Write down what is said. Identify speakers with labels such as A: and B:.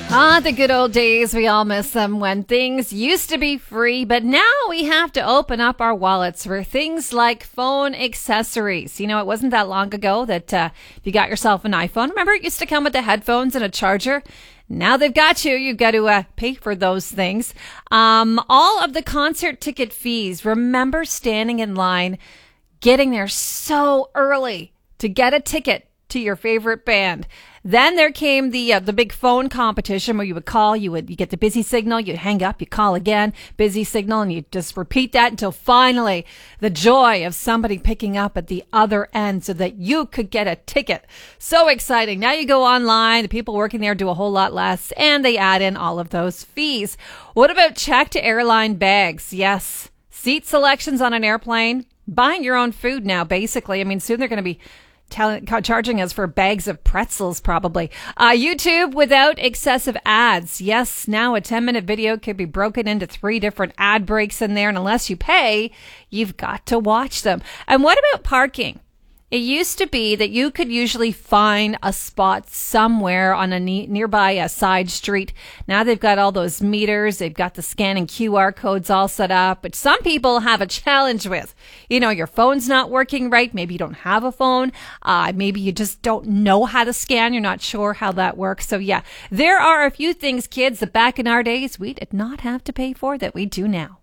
A: Ah, the good old days. We all miss them when things used to be free, but now we have to open up our wallets for things like phone accessories. You know, it wasn't that long ago that if you got yourself an iPhone, remember it used to come with the headphones and a charger? Now they've got you. You've got to pay for those things. All of the concert ticket fees. Remember standing in line, getting there so early to get a ticket to your favorite band. Then there came the big phone competition where you would call, you get the busy signal, you'd hang up, you call again, busy signal, and you just repeat that until finally the joy of somebody picking up at the other end so that you could get a ticket. So exciting. Now you go online, the people working there do a whole lot less, and they add in all of those fees. What about check to airline bags? Yes. Seat selections on an airplane, buying your own food now, basically. I mean, soon they're going to be charging us for bags of pretzels, probably. YouTube without excessive ads. Yes, now a 10-minute video could be broken into 3 different ad breaks in there, and unless you pay, you've got to watch them. And what about parking? It used to be that you could usually find a spot somewhere on a nearby a side street. Now they've got all those meters. They've got the scanning QR codes all set up. But some people have a challenge with, your phone's not working right. Maybe you don't have a phone. Maybe you just don't know how to scan. You're not sure how that works. So yeah, there are a few things, kids, that back in our days we did not have to pay for that we do now.